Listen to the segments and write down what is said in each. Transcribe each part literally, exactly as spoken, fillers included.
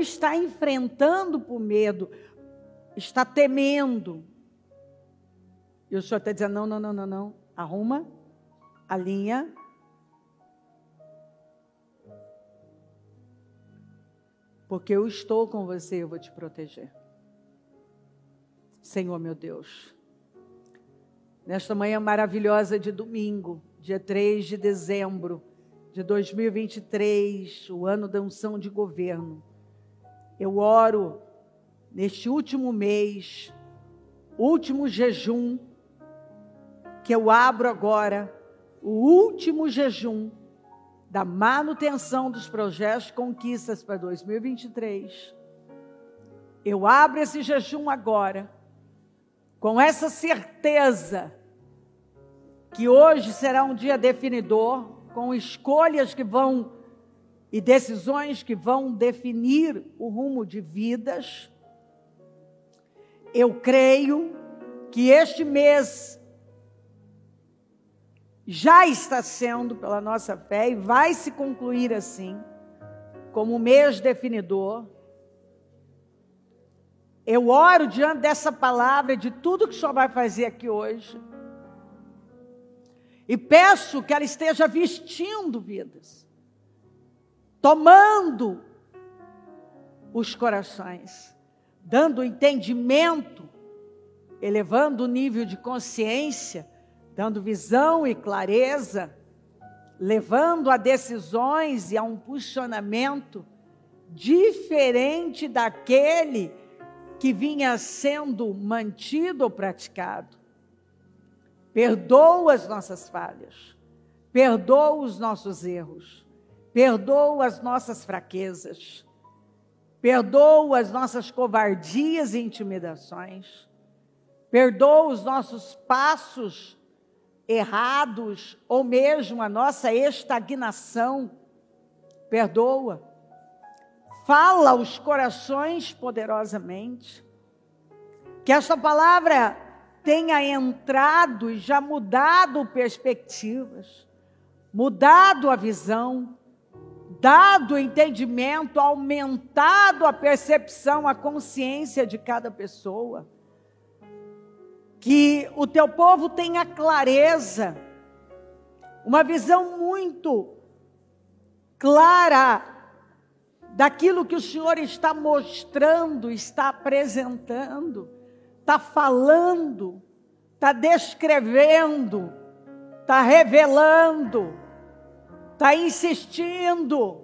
está enfrentando por medo, está temendo. E o Senhor está dizendo, não, não, não, não, não. Arruma, alinha. Porque eu estou com você, eu vou te proteger. Senhor, meu Deus. Nesta manhã maravilhosa de domingo, dia três de dezembro de dois mil e vinte e três, o ano da unção de governo. Eu oro neste último mês, último jejum, que eu abro agora, o último jejum da manutenção dos projetos conquistas para dois mil e vinte e três. Eu abro esse jejum agora, com essa certeza que hoje será um dia definidor, com escolhas que vão e decisões que vão definir o rumo de vidas. Eu creio que este mês já está sendo, pela nossa fé, e vai se concluir assim, como um mês definidor. Eu oro diante dessa palavra, de tudo que o Senhor vai fazer aqui hoje, e peço que ela esteja vestindo vidas, tomando os corações, dando entendimento, elevando o nível de consciência, dando visão e clareza, levando a decisões e a um posicionamento diferente daquele que vinha sendo mantido ou praticado. Perdoa as nossas falhas, perdoa os nossos erros, perdoa as nossas fraquezas, perdoa as nossas covardias e intimidações, perdoa os nossos passos errados, ou mesmo a nossa estagnação, perdoa. Fala aos corações poderosamente, que esta palavra tenha entrado e já mudado perspectivas, mudado a visão, dado o entendimento, aumentado a percepção, a consciência de cada pessoa. Que o teu povo tenha clareza, uma visão muito clara daquilo que o Senhor está mostrando, está apresentando, está falando, está descrevendo, está revelando, está insistindo.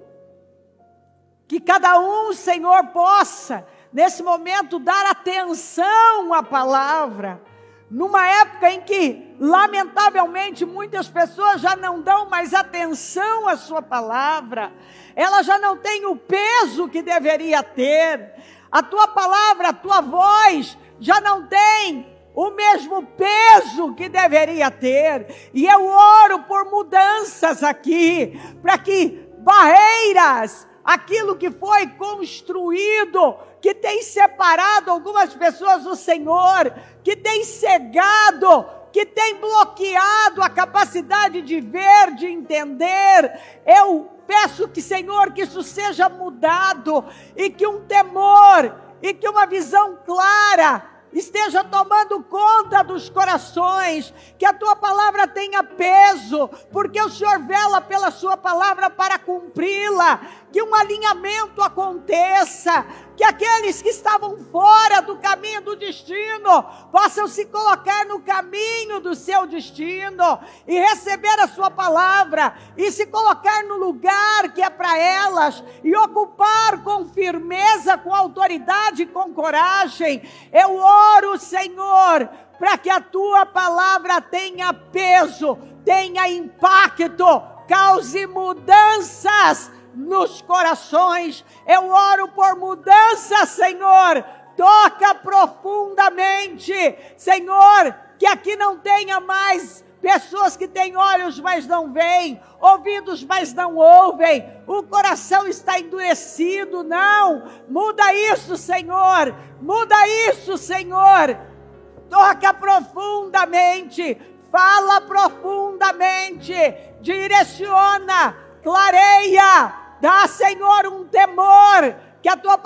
Que cada um, Senhor, possa, nesse momento, dar atenção à palavra, numa época em que, lamentavelmente, muitas pessoas já não dão mais atenção à sua palavra, ela já não tem o peso que deveria ter, a tua palavra, a tua voz, já não tem o mesmo peso que deveria ter, e eu oro por mudanças aqui, para que barreiras, aquilo que foi construído, que tem separado algumas pessoas do Senhor, que tem cegado, que tem bloqueado a capacidade de ver, de entender, eu peço que, Senhor, que isso seja mudado, e que um temor, e que uma visão clara esteja tomando conta dos corações, que a tua palavra tenha peso, porque o Senhor vela pela sua palavra para cumpri-la, que um alinhamento aconteça, que aqueles que estavam fora do caminho do destino, possam se colocar no caminho do seu destino, e receber a sua palavra, e se colocar no lugar que é para elas, e ocupar com firmeza, com autoridade, com coragem. Eu oro, Senhor, para que a tua palavra tenha peso, tenha impacto, cause mudanças nos corações. Eu oro por mudança, Senhor, toca profundamente, Senhor, que aqui não tenha mais pessoas que têm olhos, mas não veem, ouvidos, mas não ouvem, o coração está endurecido. Não, muda isso, Senhor, muda isso, Senhor, toca profundamente, fala profundamente, direciona, clareia, dá, Senhor, um temor, que a tua